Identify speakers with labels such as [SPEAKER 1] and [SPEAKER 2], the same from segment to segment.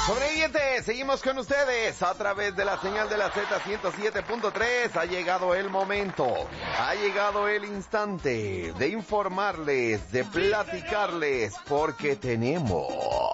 [SPEAKER 1] Sobrevivientes, seguimos con ustedes a través de la señal de la Z107.3. Ha llegado el momento, ha llegado el instante de informarles, de platicarles, porque tenemos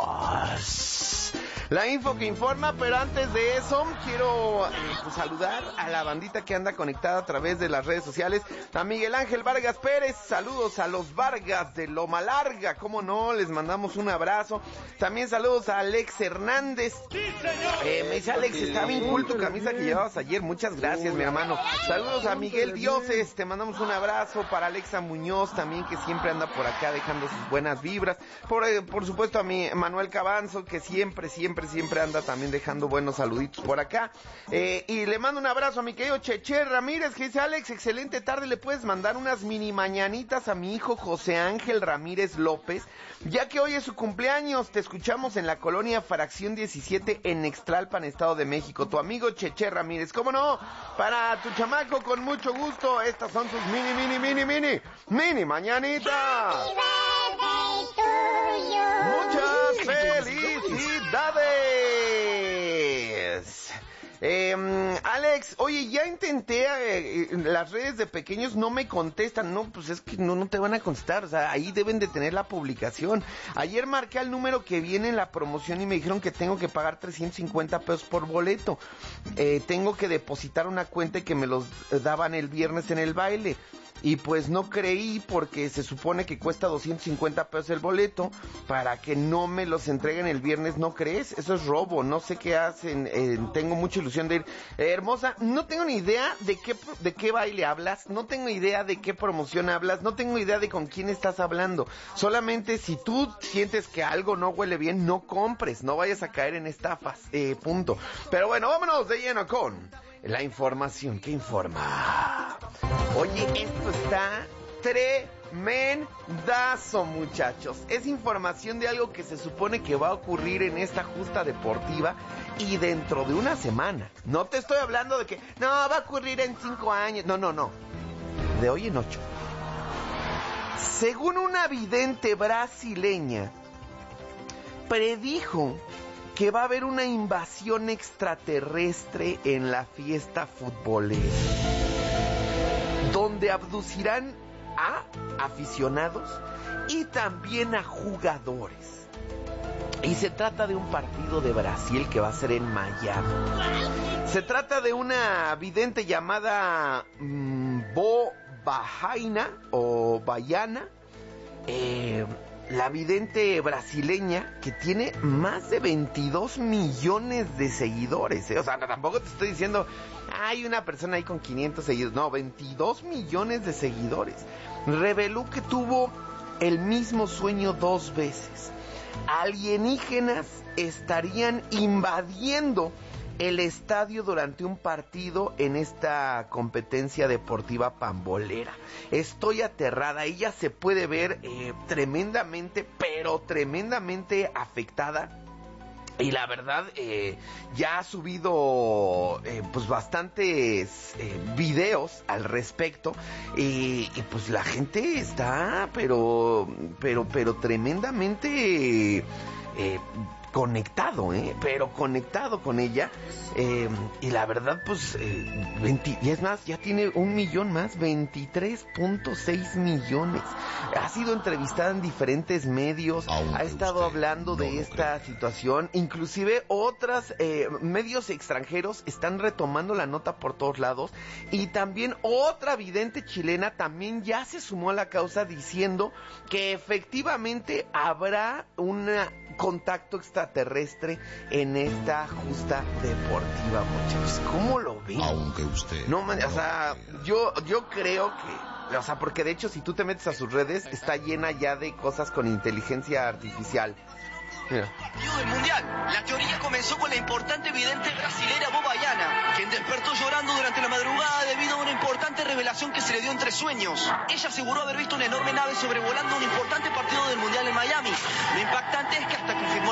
[SPEAKER 1] la info que informa. Pero antes de eso, quiero saludar a la bandita que anda conectada a través de las redes sociales. A Miguel Ángel Vargas Pérez, saludos a los Vargas de Loma Larga, cómo no, les mandamos un abrazo. También saludos a Alex Hernández. Me dice Alex, está bien cool tu camisa que llevabas ayer, muchas gracias mi hermano. Saludos a Miguel Dioses, te mandamos un abrazo. Para Alexa Muñoz también, que siempre anda por acá dejando sus buenas vibras. Por supuesto a mi Manuel Cabanzo, que siempre anda también dejando buenos saluditos por acá. Y le mando un abrazo a mi querido Cheche Ramírez, que dice: Alex, excelente tarde, le puedes mandar unas mini mañanitas a mi hijo José Ángel Ramírez López, ya que hoy es su cumpleaños. Te escuchamos en la colonia Fracción 17 en Ixtlalpan, Estado de México. Tu amigo Cheche Ramírez, ¿cómo no? Para tu chamaco, con mucho gusto, estas son tus mini mañanitas. Muchas felicidades. Alex, oye, ya intenté las redes de pequeños, no me contestan. No, pues es que no te van a contestar, o sea, ahí deben de tener la publicación. Ayer marqué al número que viene en la promoción y me dijeron que tengo que pagar 350 pesos por boleto. Tengo que depositar una cuenta que me los daban el viernes en el baile. Y pues no creí, porque se supone que cuesta 250 pesos el boleto, para que no me los entreguen el viernes. ¿No crees? Eso es robo, no sé qué hacen. Tengo mucha ilusión de ir. Hermosa, no tengo ni idea de qué baile hablas, no tengo idea de qué promoción hablas, no tengo idea de con quién estás hablando. Solamente si tú sientes que algo no huele bien, no compres, no vayas a caer en estafas, punto. Pero bueno, vámonos de lleno con la información que informa. Oye, esto está tremendazo, muchachos. Es información de algo que se supone que va a ocurrir en esta justa deportiva y dentro de una semana. No te estoy hablando de que no va a ocurrir en 5 años. No. De hoy en 8. Según una vidente brasileña, predijo que va a haber una invasión extraterrestre en la fiesta futbolera, donde abducirán a aficionados y también a jugadores. Y se trata de un partido de Brasil que va a ser en Miami. Se trata de una vidente llamada Bahaina o Baiana, la vidente brasileña, que tiene más de 22 millones de seguidores, O sea, tampoco te estoy diciendo hay una persona ahí con 500 seguidores. No, 22 millones de seguidores. Reveló que tuvo el mismo sueño 2 veces. Alienígenas estarían invadiendo el estadio durante un partido en esta competencia deportiva pambolera. Estoy aterrada. Ella se puede ver tremendamente, pero tremendamente afectada. Y la verdad, ya ha subido pues bastantes videos al respecto. Y pues la gente está pero tremendamente conectado, pero conectado con ella. Y la verdad, pues, y es más, ya tiene 1 millón más, 23.6 millones. Ha sido entrevistada en diferentes medios, ha estado hablando de esta situación. Inclusive otros medios extranjeros están retomando la nota por todos lados. Y también otra vidente chilena también ya se sumó a la causa, diciendo que efectivamente habrá un contacto extraterrestre en esta justa deportiva, muchachos. ¿Cómo lo ven?
[SPEAKER 2] Aunque usted
[SPEAKER 1] no, o sea, yo creo que, o sea, porque de hecho si tú te metes a sus redes, está llena ya de cosas con inteligencia artificial. Mira.
[SPEAKER 3] Del mundial. La teoría comenzó con la importante vidente brasilera Baiana, quien despertó llorando durante la madrugada debido a una importante revelación que se le dio entre sueños. Ella aseguró haber visto una enorme nave sobrevolando un importante partido del mundial en Miami. Lo impactante es que hasta confirmó la fecha,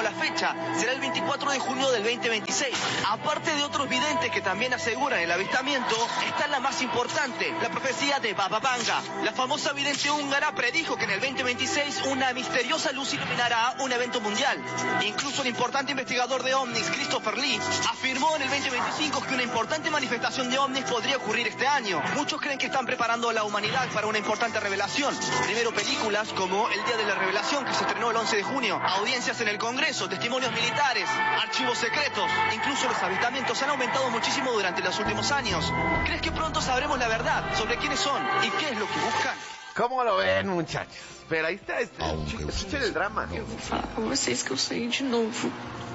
[SPEAKER 3] fecha será el 24 de junio del 2026. Aparte de otros videntes que también aseguran el avistamiento, está la más importante, la profecía de Baba Vanga. La famosa vidente húngara predijo que en el 2026 una misteriosa luz iluminará un evento mundial. Incluso el importante investigador de ovnis, Christopher Lee, afirmó en el 2025 que una importante manifestación de ovnis podría ocurrir este año. Muchos creen que están preparando a la humanidad para una importante revelación. Primero películas como El Día de la Revelación, que se estrenó el 11 de junio, audiencias en el Congreso, testimonios militares, archivos secretos. Incluso los avistamientos han aumentado muchísimo durante los últimos años. ¿Crees que pronto sabremos la verdad sobre quiénes son y qué es lo que buscan?
[SPEAKER 1] ¿Cómo lo ven, muchachos? Pero ahí está, escuchen el drama.
[SPEAKER 2] Eu vou falar pra vocês que eu sonhei de novo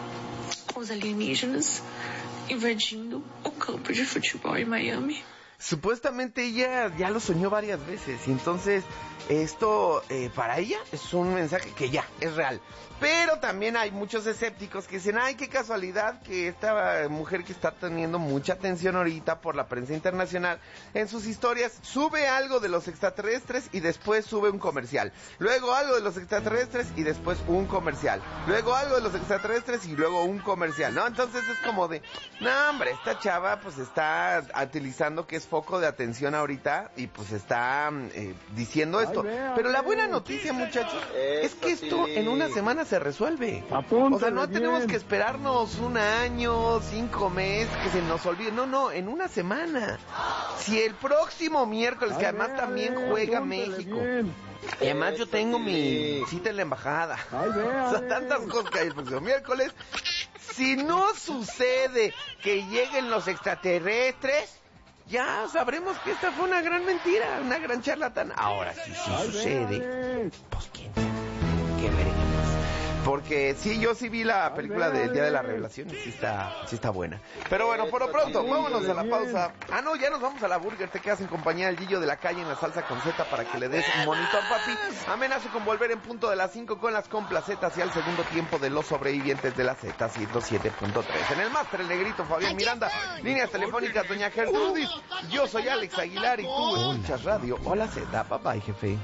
[SPEAKER 2] com os alienígenas invadindo o campo de futebol em Miami.
[SPEAKER 1] Supuestamente ella ya lo soñó varias veces y entonces esto para ella es un mensaje que ya es real. Pero también hay muchos escépticos que dicen, ay, qué casualidad que esta mujer que está teniendo mucha atención ahorita por la prensa internacional, en sus historias sube algo de los extraterrestres y después sube un comercial. Luego algo de los extraterrestres y después un comercial. Luego algo de los extraterrestres y luego un comercial, ¿no? Entonces es como de, no, hombre, esta chava pues está utilizando que es foco de atención ahorita y pues está diciendo esto. Pero la buena noticia, muchachos, es que esto en una semana se resuelve. O sea, no tenemos que esperarnos un año, 5 meses, que se nos olvide. No, en una semana. Si el próximo miércoles, que además también juega México, y además yo tengo mi cita en la embajada, o sea, tantas cosas que hay el próximo miércoles. Si no sucede que lleguen los extraterrestres, ya sabremos que esta fue una gran mentira, una gran charlatán. Ahora, si sucede, pues quién sabe, qué veremos. Porque sí, yo sí vi la película del Día de la Revelación y sí está buena. Pero bueno, por lo pronto, vámonos a la pausa. Ah, no, ya nos vamos a la burger. Te quedas en compañía del Gillo de la Calle en la salsa con Z para que le des un monitor, papi. Amenazo con volver en punto de las 5 con las complacetas y al segundo tiempo de los sobrevivientes de la Z 107.3. En el máster, el negrito Fabián Miranda. Líneas telefónicas, doña Gertrudis. Yo soy Alex Aguilar y tú escuchas radio. Hola Z, papá y jefe.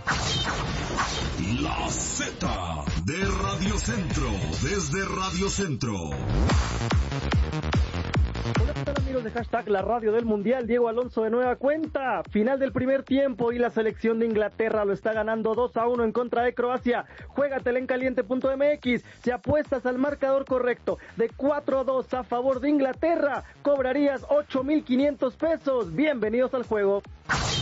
[SPEAKER 4] La Z de Radio Centro, desde Radio Centro.
[SPEAKER 5] Hola, ¿qué tal, amigos de hashtag La Radio del Mundial? Diego Alonso de nueva cuenta. Final del primer tiempo y la selección de Inglaterra lo está ganando 2-1 en contra de Croacia. Juégatela en caliente.mx. Si apuestas al marcador correcto de 4-2 a favor de Inglaterra, cobrarías 8,500 pesos. Bienvenidos al juego.